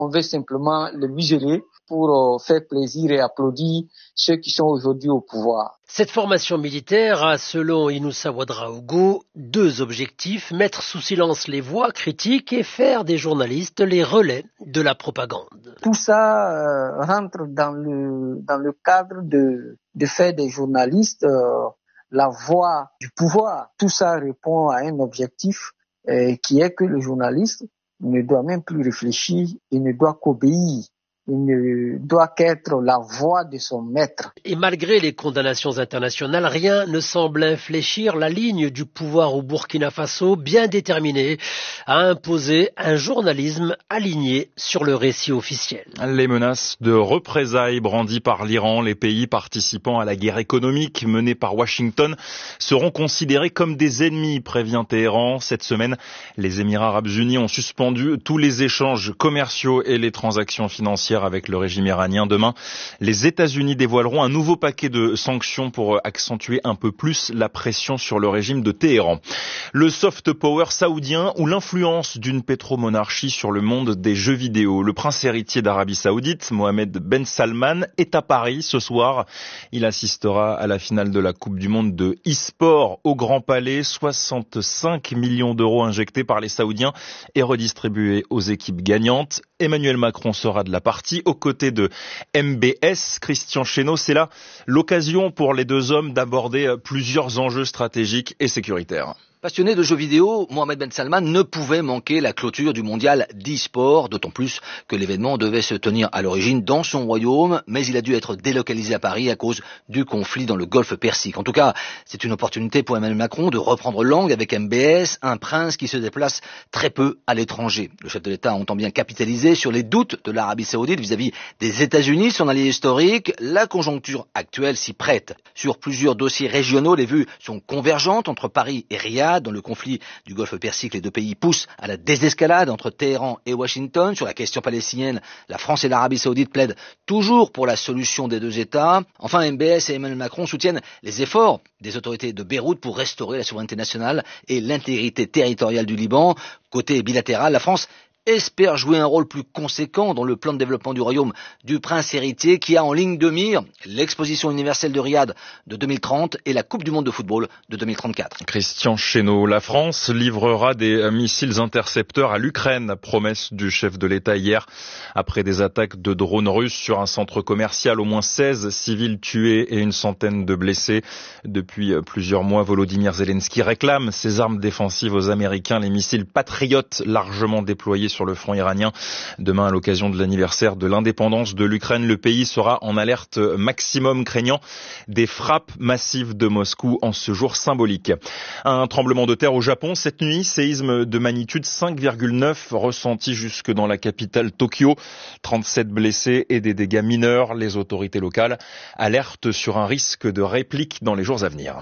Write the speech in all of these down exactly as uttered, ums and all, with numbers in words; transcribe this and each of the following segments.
On veut simplement le museler pour faire plaisir et applaudir ceux qui sont aujourd'hui au pouvoir. Cette formation militaire a, selon Inoussa Ouadraogo, deux objectifs, mettre sous silence les voix critiques et faire des journalistes les relais de la propagande. Tout ça euh, rentre dans le, dans le cadre de, de faire des journalistes euh, la voix du pouvoir. Tout ça répond à un objectif euh, qui est que le journaliste ne doit même plus réfléchir, il ne doit qu'obéir. Il ne doit qu'être la voix de son maître. Et malgré les condamnations internationales, rien ne semble infléchir la ligne du pouvoir au Burkina Faso, bien déterminé à imposer un journalisme aligné sur le récit officiel. Les menaces de représailles brandies par l'Iran, les pays participant à la guerre économique menée par Washington, seront considérés comme des ennemis, prévient Téhéran. Cette semaine, les Émirats arabes unis ont suspendu tous les échanges commerciaux et les transactions financières avec le régime iranien. Demain, les États-Unis dévoileront un nouveau paquet de sanctions pour accentuer un peu plus la pression sur le régime de Téhéran. Le soft power saoudien ou l'influence d'une pétromonarchie sur le monde des jeux vidéo. Le prince héritier d'Arabie Saoudite, Mohamed Ben Salman, est à Paris ce soir. Il assistera à la finale de la Coupe du monde de e-sport au Grand Palais. soixante-cinq millions d'euros injectés par les Saoudiens et redistribués aux équipes gagnantes. Emmanuel Macron sera de la partie aux côtés de M B S. Christian Chesneau, c'est là l'occasion pour les deux hommes d'aborder plusieurs enjeux stratégiques et sécuritaires. Passionné de jeux vidéo, Mohamed Ben Salman ne pouvait manquer la clôture du mondial d'e-sport, d'autant plus que l'événement devait se tenir à l'origine dans son royaume, mais il a dû être délocalisé à Paris à cause du conflit dans le golfe Persique. En tout cas, c'est une opportunité pour Emmanuel Macron de reprendre langue avec M B S, un prince qui se déplace très peu à l'étranger. Le chef de l'État entend bien capitaliser sur les doutes de l'Arabie Saoudite vis-à-vis des États-Unis, son allié historique. La conjoncture actuelle s'y prête. Sur plusieurs dossiers régionaux, les vues sont convergentes entre Paris et Riyad. Dans le conflit du golfe Persique, les deux pays poussent à la désescalade entre Téhéran et Washington. Sur la question palestinienne, la France et l'Arabie Saoudite plaident toujours pour la solution des deux États. Enfin, M B S et Emmanuel Macron soutiennent les efforts des autorités de Beyrouth pour restaurer la souveraineté nationale et l'intégrité territoriale du Liban. Côté bilatéral, la France espère jouer un rôle plus conséquent dans le plan de développement du royaume du prince héritier qui a en ligne de mire l'exposition universelle de Riyad de deux mille trente et la Coupe du monde de football de deux mille trente-quatre. Christian Chesneau, la France livrera des missiles intercepteurs à l'Ukraine, promesse du chef de l'État hier. Après des attaques de drones russes sur un centre commercial, au moins seize civils tués et une centaine de blessés. Depuis plusieurs mois, Volodymyr Zelensky réclame ses armes défensives aux Américains, les missiles Patriot largement déployés sur le front iranien. Demain, à l'occasion de l'anniversaire de l'indépendance de l'Ukraine, le pays sera en alerte maximum, craignant des frappes massives de Moscou en ce jour symbolique. Un tremblement de terre au Japon cette nuit, séisme de magnitude cinq virgule neuf ressenti jusque dans la capitale Tokyo. trente-sept blessés et des dégâts mineurs. Les autorités locales alertent sur un risque de réplique dans les jours à venir.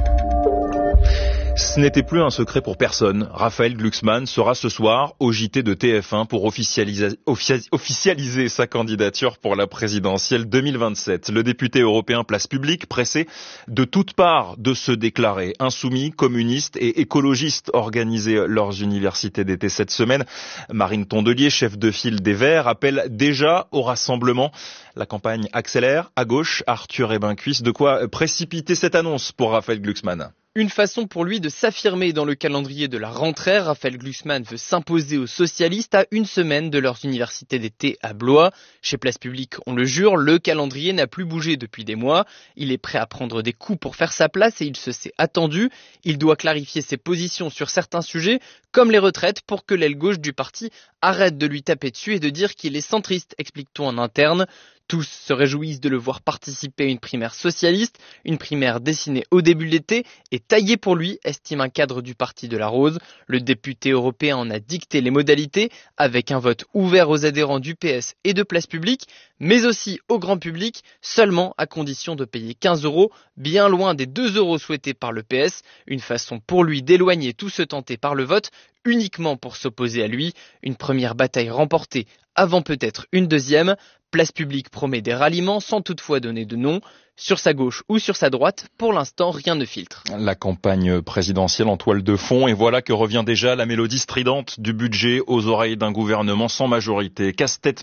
Ce n'était plus un secret pour personne. Raphaël Glucksmann sera ce soir au J T de T F un pour officialiser, officialiser sa candidature pour la présidentielle deux mille vingt-sept. Le député européen Place Publique, pressé de toutes parts de se déclarer. Insoumis, communistes et écologistes organisaient leurs universités d'été cette semaine. Marine Tondelier, chef de file des Verts, appelle déjà au rassemblement. La campagne accélère. À gauche, Arthur Ebincuisse, de quoi précipiter cette annonce pour Raphaël Glucksmann. Une façon pour lui de s'affirmer dans le calendrier de la rentrée. Raphaël Glucksmann veut s'imposer aux socialistes à une semaine de leurs universités d'été à Blois. Chez Place Publique, on le jure, le calendrier n'a plus bougé depuis des mois. Il est prêt à prendre des coups pour faire sa place et il se sait attendu. Il doit clarifier ses positions sur certains sujets, comme les retraites, pour que l'aile gauche du parti arrête de lui taper dessus et de dire qu'il est centriste, explique-t-on en interne. Tous se réjouissent de le voir participer à une primaire socialiste, une primaire dessinée au début de l'été et taillée pour lui, estime un cadre du Parti de la Rose. Le député européen en a dicté les modalités avec un vote ouvert aux adhérents du P S et de Place Publique, mais aussi au grand public, seulement à condition de payer quinze euros, bien loin des deux euros souhaités par le P S. Une façon pour lui d'éloigner tout ce tenté par le vote, uniquement pour s'opposer à lui. Une première bataille remportée avant peut-être une deuxième. Place Publique promet des ralliements sans toutefois donner de nom. Sur sa gauche ou sur sa droite, pour l'instant, rien ne filtre. La campagne présidentielle en toile de fond, et voilà que revient déjà la mélodie stridente du budget aux oreilles d'un gouvernement sans majorité. Casse-tête